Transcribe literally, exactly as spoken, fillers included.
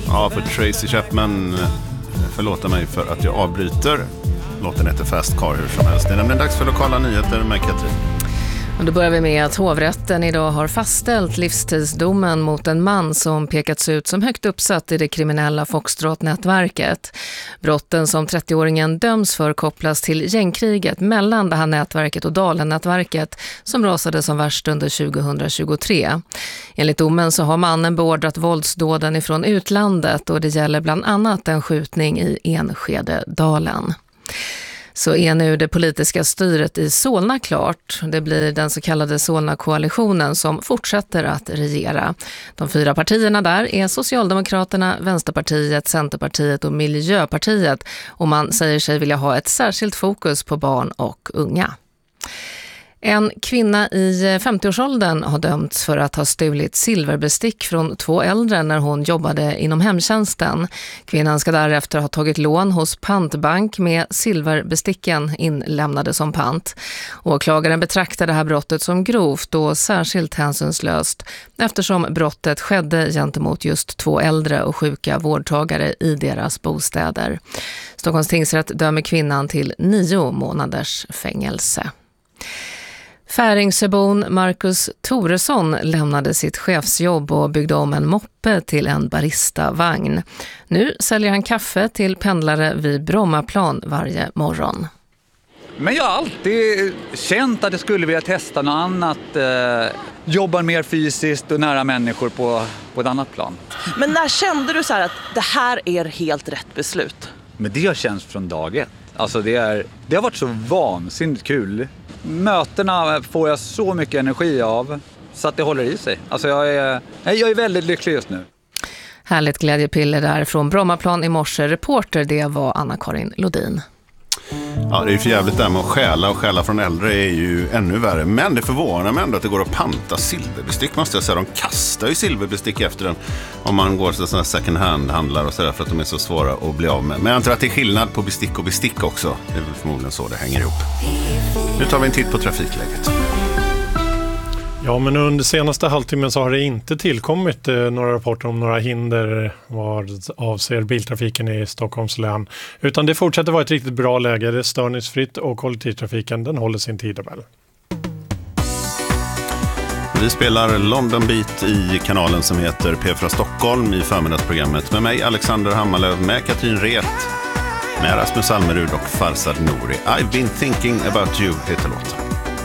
Ja, för Tracy Chapman, förlåta mig för att jag avbryter. Låten heter Fast Car hur som helst. Det är nämligen dags för lokala nyheter med Katrin. Och då börjar vi med att hovrätten idag har fastställt livstidsdomen mot en man som pekats ut som högt uppsatt i det kriminella Foxtrot-nätverket. Brotten som trettioåringen döms för kopplas till gängkriget mellan det här nätverket och Dalen-nätverket som rasade som värst under tjugohundratjugotre. Enligt domen så har mannen beordrat våldsdåden ifrån utlandet och det gäller bland annat en skjutning i Enskede-Dalen. Så är nu det politiska styret i Solna klart. Det blir den så kallade Solna-koalitionen som fortsätter att regera. De fyra partierna där är Socialdemokraterna, Vänsterpartiet, Centerpartiet och Miljöpartiet. Och man säger sig vilja ha ett särskilt fokus på barn och unga. En kvinna i femtioårsåldern har dömts för att ha stulit silverbestick från två äldre när hon jobbade inom hemtjänsten. Kvinnan ska därefter ha tagit lån hos pantbank med silverbesticken inlämnade som pant. Åklagaren betraktar det här brottet som grovt och särskilt hänsynslöst eftersom brottet skedde gentemot just två äldre och sjuka vårdtagare i deras bostäder. Stockholms tingsrätt dömer kvinnan till nio månaders fängelse. Färingsöbon Marcus Toresson lämnade sitt chefsjobb och byggde om en moppe till en barista-vagn. Nu säljer han kaffe till pendlare vid Brommaplan varje morgon. Men jag har alltid känt att jag skulle vilja testa något annat. Eh, jobba mer fysiskt och nära människor på, på ett annat plan. Men när kände du så här att det här är helt rätt beslut? Men det har känts från dag ett. Alltså det, är, det har varit så vansinnigt kul. Mötena får jag så mycket energi av så att det håller i sig. Alltså jag är, jag är väldigt lycklig just nu. Härligt glädjepiller där från Brommaplan i morse. Reporter, det var Anna-Karin Lodin. Ja, det är ju för jävligt där med att stjäla och stjäla från äldre är ju ännu värre. Men det förvånar mig ändå att det går att panta silverbestick, måste jag säga. De kastar ju silverbestick efter den om man går till sådana second hand-handlar och sådär för att de är så svåra att bli av med. Men jag antar att det är skillnad på bestick och bestick också. Det är väl förmodligen så det hänger ihop. Nu tar vi en titt på trafikläget. Ja, men under senaste halvtimmen så har det inte tillkommit eh, några rapporter om några hinder vad avser biltrafiken i Stockholms län. Utan det fortsätter vara ett riktigt bra läge. Det är störningsfritt och kollektivtrafiken den håller sin tidtabell. Vi spelar London Beat i kanalen som heter P fyra Stockholm i förmiddagsprogrammet med mig Alexander Hammarlöv, med Katrin Ret, med Rasmus Almerud och Farsad Nouri. I've been thinking about you heter låten.